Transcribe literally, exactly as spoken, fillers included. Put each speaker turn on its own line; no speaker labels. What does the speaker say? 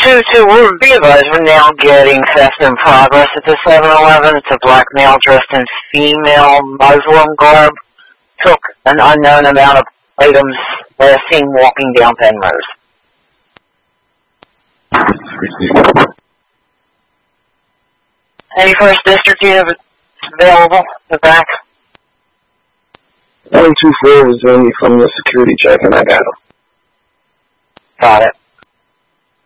two two, we're be advised we're now getting theft in progress at the seven eleven. It's a black male dressed in female Muslim garb. Took an unknown amount of items last seen walking down Penrose. Any first district unit available? The back?
one two four was doing me from the security check and I got him.
Got it.